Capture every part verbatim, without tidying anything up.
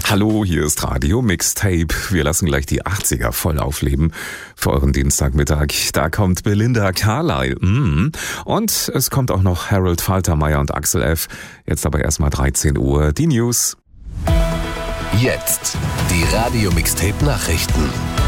Hallo, hier ist Radio Mixtape. Wir lassen gleich die achtziger voll aufleben für euren Dienstagmittag. Da kommt Belinda Carlisle. Mm. Und es kommt auch noch Harold Faltermeier und Axel F. Jetzt aber erstmal dreizehn Uhr, die News. Jetzt die Radio Mixtape Nachrichten.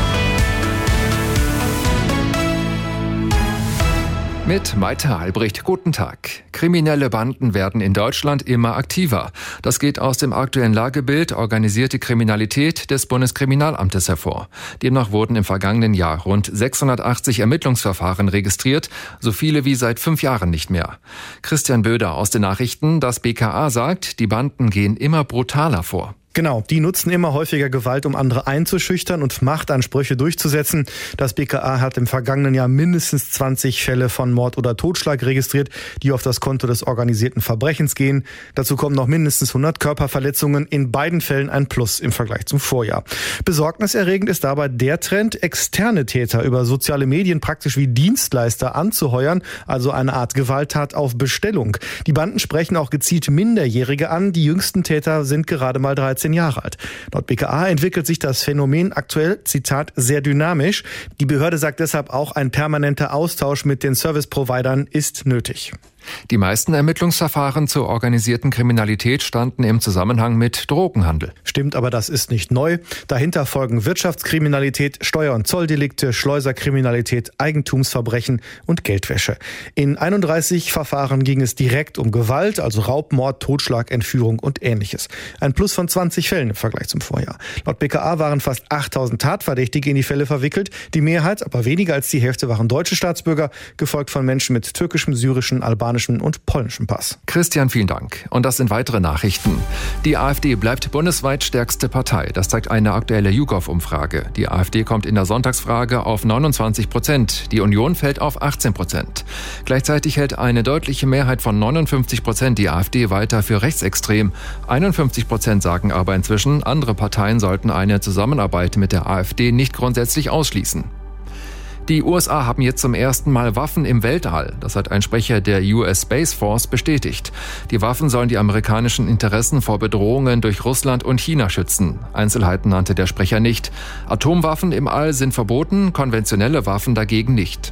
Mit Maite Albrecht, guten Tag. Kriminelle Banden werden in Deutschland immer aktiver. Das geht aus dem aktuellen Lagebild Organisierte Kriminalität des Bundeskriminalamtes hervor. Demnach wurden im vergangenen Jahr rund sechshundertachtzig Ermittlungsverfahren registriert, so viele wie seit fünf Jahren nicht mehr. Christian Böder aus den Nachrichten, das B K A sagt, die Banden gehen immer brutaler vor. Genau, die nutzen immer häufiger Gewalt, um andere einzuschüchtern und Machtansprüche durchzusetzen. Das B K A hat im vergangenen Jahr mindestens zwanzig Fälle von Mord oder Totschlag registriert, die auf das Konto des organisierten Verbrechens gehen. Dazu kommen noch mindestens hundert Körperverletzungen, in beiden Fällen ein Plus im Vergleich zum Vorjahr. Besorgniserregend ist dabei der Trend, externe Täter über soziale Medien praktisch wie Dienstleister anzuheuern, also eine Art Gewalttat auf Bestellung. Die Banden sprechen auch gezielt Minderjährige an, die jüngsten Täter sind gerade mal dreizehn Jahre alt. Laut B K A entwickelt sich das Phänomen aktuell, Zitat, sehr dynamisch. Die Behörde sagt deshalb auch, ein permanenter Austausch mit den Service-Providern ist nötig. Die meisten Ermittlungsverfahren zur organisierten Kriminalität standen im Zusammenhang mit Drogenhandel. Stimmt, aber das ist nicht neu. Dahinter folgen Wirtschaftskriminalität, Steuer- und Zolldelikte, Schleuserkriminalität, Eigentumsverbrechen und Geldwäsche. In einunddreißig Verfahren ging es direkt um Gewalt, also Raub, Mord, Totschlag, Entführung und Ähnliches. Ein Plus von zwanzig Fällen im Vergleich zum Vorjahr. Laut B K A waren fast achttausend Tatverdächtige in die Fälle verwickelt. Die Mehrheit, aber weniger als die Hälfte, waren deutsche Staatsbürger, gefolgt von Menschen mit türkischem, syrischen, albanischen und polnischem Pass. Christian, vielen Dank. Und das sind weitere Nachrichten. Die AfD bleibt bundesweit stärkste Partei. Das zeigt eine aktuelle YouGov-Umfrage. Die AfD kommt in der Sonntagsfrage auf neunundzwanzig Prozent. Die Union fällt auf achtzehn Prozent. Gleichzeitig hält eine deutliche Mehrheit von neunundfünfzig Prozent die AfD weiter für rechtsextrem. einundfünfzig Prozent sagen aber inzwischen, andere Parteien sollten eine Zusammenarbeit mit der AfD nicht grundsätzlich ausschließen. Die U S A haben jetzt zum ersten Mal Waffen im Weltall. Das hat ein Sprecher der U S Space Force bestätigt. Die Waffen sollen die amerikanischen Interessen vor Bedrohungen durch Russland und China schützen. Einzelheiten nannte der Sprecher nicht. Atomwaffen im All sind verboten, konventionelle Waffen dagegen nicht.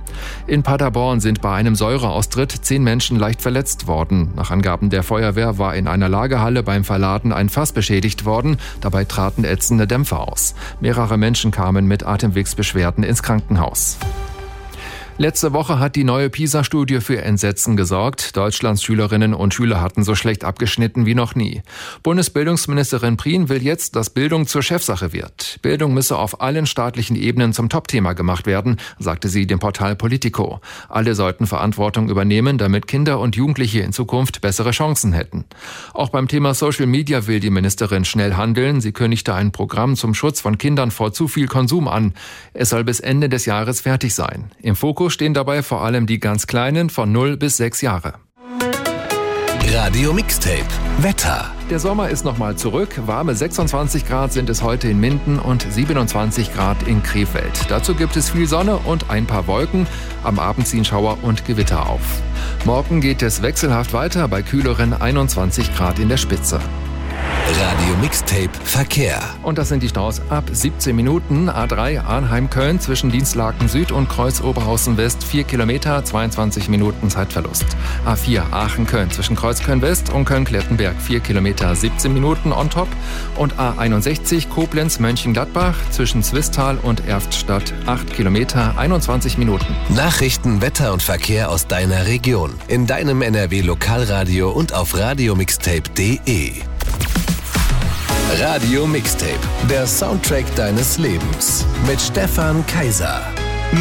In Paderborn sind bei einem Säureaustritt zehn Menschen leicht verletzt worden. Nach Angaben der Feuerwehr war in einer Lagerhalle beim Verladen ein Fass beschädigt worden. Dabei traten ätzende Dämpfe aus. Mehrere Menschen kamen mit Atemwegsbeschwerden ins Krankenhaus. Letzte Woche hat die neue PISA-Studie für Entsetzen gesorgt. Deutschlands Schülerinnen und Schüler hatten so schlecht abgeschnitten wie noch nie. Bundesbildungsministerin Prien will jetzt, dass Bildung zur Chefsache wird. Bildung müsse auf allen staatlichen Ebenen zum Topthema gemacht werden, sagte sie dem Portal Politico. Alle sollten Verantwortung übernehmen, damit Kinder und Jugendliche in Zukunft bessere Chancen hätten. Auch beim Thema Social Media will die Ministerin schnell handeln. Sie kündigte ein Programm zum Schutz von Kindern vor zu viel Konsum an. Es soll bis Ende des Jahres fertig sein. Im Fokus stehen dabei vor allem die ganz Kleinen von null bis sechs Jahre. Radio Mixtape Wetter. Der Sommer ist nochmal zurück. Warme sechsundzwanzig Grad sind es heute in Minden und siebenundzwanzig Grad in Krefeld. Dazu gibt es viel Sonne und ein paar Wolken. Am Abend ziehen Schauer und Gewitter auf. Morgen geht es wechselhaft weiter bei kühleren einundzwanzig Grad in der Spitze. Radio Mixtape Verkehr. Und das sind die Staus ab siebzehn Minuten. A drei Arnheim-Köln zwischen Dienstlaken Süd und Kreuz Oberhausen West vier Kilometer, zweiundzwanzig Minuten Zeitverlust. A vier Aachen-Köln zwischen Kreuz Köln West und Köln-Klettenberg vier Kilometer, siebzehn Minuten on top. Und A einundsechzig Koblenz Mönchengladbach zwischen Zwistal und Erftstadt acht Kilometer, einundzwanzig Minuten. Nachrichten, Wetter und Verkehr aus deiner Region. In deinem N R W Lokalradio und auf radiomixtape punkt de. Radio Mixtape, der Soundtrack deines Lebens mit Stefan Kaiser.